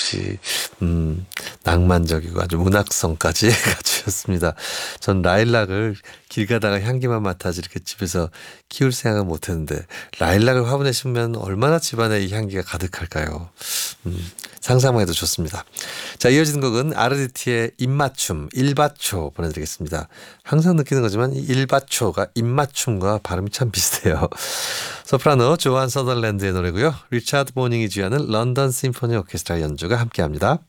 역시 낭만적이고 아주 문학성까지 갖추셨습니다. 전 라일락을 길 가다가 향기만 맡아지 이렇게 집에서 키울 생각은 못했는데 라일락을 화분에 심으면 얼마나 집안에 이 향기가 가득할까요? 상상만 해도 좋습니다. 자, 이어지는 곡은 아르디티의 입맞춤, 일바초 보내드리겠습니다. 항상 느끼는 거지만 이 일바초가 입맞춤과 발음이 참 비슷해요. 소프라노 조한 서덜랜드의 노래고요. 리차드 모닝이 주연은 런던 심포니 오케스트라 연주가 함께합니다.